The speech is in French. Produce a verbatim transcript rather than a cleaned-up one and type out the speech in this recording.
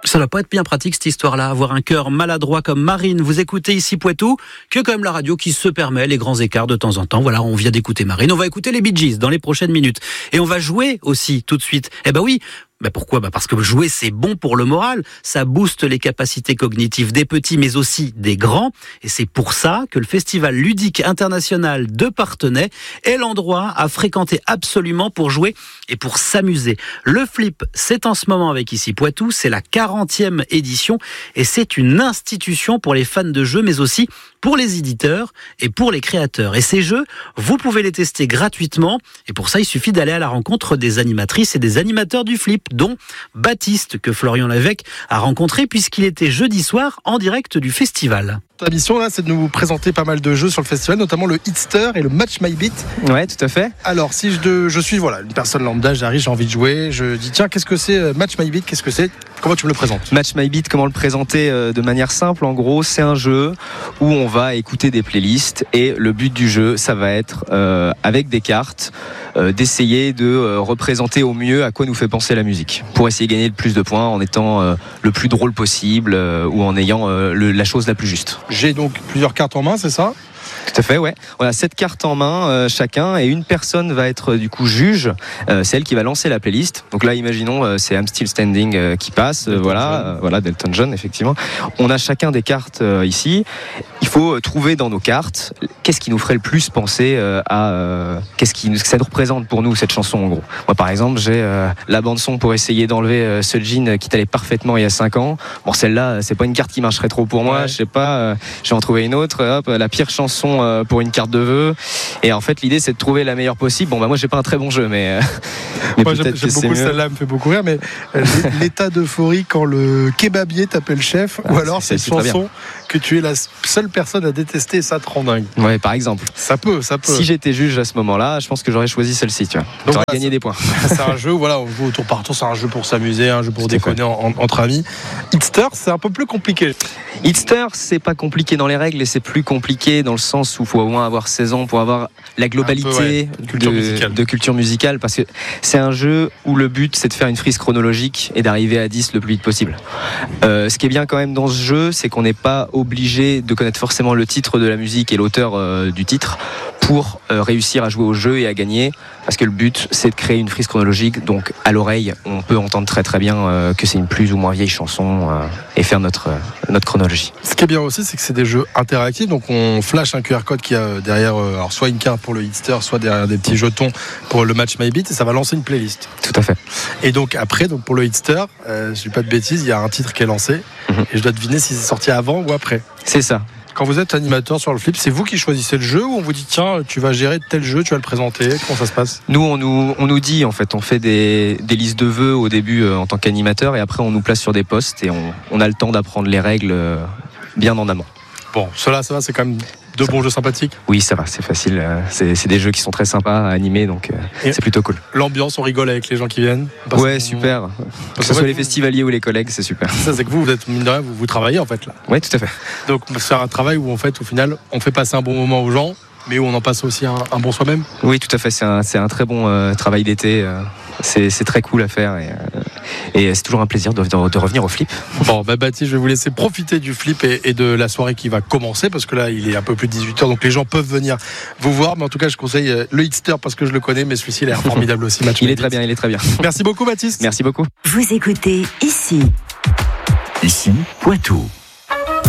Ça doit pas être bien pratique cette histoire-là, avoir un cœur maladroit comme Marine. Vous écoutez ici Poitou, que quand même la radio qui se permet les grands écarts de temps en temps. Voilà, on vient d'écouter Marine, on va écouter les Bee Gees dans les prochaines minutes. Et on va jouer aussi tout de suite. Eh ben oui, ben pourquoi ? Ben parce que jouer c'est bon pour le moral, ça booste les capacités cognitives des petits mais aussi des grands. Et c'est pour ça que le Festival ludique international de Parthenay est l'endroit à fréquenter absolument pour jouer et pour s'amuser. Le Flip, c'est en ce moment avec ici Poitou, c'est la quarantième édition et c'est une institution pour les fans de jeux mais aussi pour les éditeurs et pour les créateurs. Et ces jeux, vous pouvez les tester gratuitement et pour ça il suffit d'aller à la rencontre des animatrices et des animateurs du Flip, dont Baptiste que Florian Lévesque a rencontré puisqu'il était jeudi soir en direct du festival. Ta mission là, c'est de nous présenter pas mal de jeux sur le festival, notamment le Hitster et le Match My Beat. Ouais, tout à fait. Alors, si je, je suis voilà une personne lambda, j'arrive, j'ai envie de jouer, je dis tiens, qu'est-ce que c'est Match My Beat ? Qu'est-ce que c'est ? Comment tu me le présentes ? Match My Beat, comment le présenter de manière simple ? En gros, c'est un jeu où on va écouter des playlists et le but du jeu, ça va être euh, avec des cartes, euh, d'essayer de euh, représenter au mieux à quoi nous fait penser la musique, pour essayer de gagner le plus de points en étant euh, le plus drôle possible euh, ou en ayant euh, le, la chose la plus juste. J'ai donc plusieurs cartes en main, c'est ça ? Tout à fait, ouais. On a sept cartes en main euh, chacun et une personne va être euh, du coup juge, euh, c'est elle qui va lancer la playlist. Donc là, imaginons, euh, c'est I'm Still Standing euh, qui passe, euh, voilà, euh, voilà, d'Elton John, effectivement. On a chacun des cartes euh, ici. Il faut euh, trouver dans nos cartes qu'est-ce qui nous ferait le plus penser euh, à euh, qu'est-ce qui ça nous représente pour nous cette chanson en gros. Moi, par exemple, j'ai euh, la bande son pour essayer d'enlever euh, ce jean qui t'allait parfaitement il y a cinq ans. Bon, celle-là, c'est pas une carte qui marcherait trop pour moi. Ouais. Je sais pas, euh, j'ai en trouvé une autre. Hop, la pire chanson pour une carte de vœux et en fait l'idée c'est de trouver la meilleure possible. Bon bah moi j'ai pas un très bon jeu mais, mais moi j'aime, j'aime beaucoup celle-là, elle me fait beaucoup rire mais l'état d'euphorie quand le kebabier t'appelle chef ah, ou alors c'est, c'est une chanson que tu es la seule personne à détester et ça te rend dingue. Ouais, par exemple. Ça peut, ça peut. Si j'étais juge à ce moment-là, je pense que j'aurais choisi celle-ci, tu vois. Donc j'aurais voilà, gagné des points. C'est un jeu, voilà, on joue au tour par tour, c'est un jeu pour s'amuser, un jeu pour déconner en, en, entre amis. Hitster, c'est un peu plus compliqué. Hitster, c'est pas compliqué dans les règles et c'est plus compliqué dans le sens où il faut au moins avoir seize ans pour avoir la globalité peu, ouais, culture de, de culture musicale parce que c'est un jeu où le but c'est de faire une frise chronologique et d'arriver à dix le plus vite possible. Euh, ce qui est bien quand même dans ce jeu, c'est qu'on n'est pas obligé de connaître forcément le titre de la musique et l'auteur euh, du titre pour euh, réussir à jouer au jeu et à gagner parce que le but c'est de créer une frise chronologique, donc à l'oreille on peut entendre très très bien euh, que c'est une plus ou moins vieille chanson euh, et faire notre, euh, notre chronologie. Ce qui est bien aussi c'est que c'est des jeux interactifs, donc on flash un Q R code qui a derrière euh, alors soit une carte pour le Hitster, soit derrière des petits jetons pour le Match My Beat et ça va lancer une playlist. Tout à fait. Et donc après donc pour le Hitster, euh, je dis pas de bêtises, il y a un titre qui est lancé mm-hmm. et je dois deviner si c'est sorti avant ou après. C'est ça. Quand vous êtes animateur sur le Flip, c'est vous qui choisissez le jeu ou on vous dit tiens, tu vas gérer tel jeu, tu vas le présenter, comment ça se passe ? Nous, on nous, on nous dit en fait, on fait des, des listes de vœux au début euh, en tant qu'animateur et après on nous place sur des postes et on, on a le temps d'apprendre les règles euh, bien en amont. Bon, cela, ça va, c'est quand même de bons jeux sympathiques. Oui, ça va, c'est facile. C'est, c'est des jeux qui sont très sympas à animer, donc euh, c'est plutôt cool. L'ambiance, on rigole avec les gens qui viennent. Ouais, qu'on... super. Que ce soit les festivaliers ou les collègues, c'est super. Ça, c'est que vous, vous êtes mine de rien, vous, vous travaillez en fait là. Oui, tout à fait. Donc, c'est un travail où en fait, au final, on fait passer un bon moment aux gens, mais où on en passe aussi un, un bon soi-même. Oui, tout à fait. C'est un, c'est un très bon euh, travail d'été. Euh, c'est, c'est très cool à faire et, euh, et c'est toujours un plaisir de, de, de revenir au Flip. Bon, bah Baptiste, je vais vous laisser profiter du Flip et, et de la soirée qui va commencer parce que là, il est un peu plus de dix-huit heures, donc les gens peuvent venir vous voir. Mais en tout cas, je conseille le Hitster parce que je le connais, mais celui-ci, il est formidable aussi. Match il est très bien, il est très bien. Merci beaucoup, Baptiste. Merci beaucoup. Vous écoutez ici. Ici, Poitou.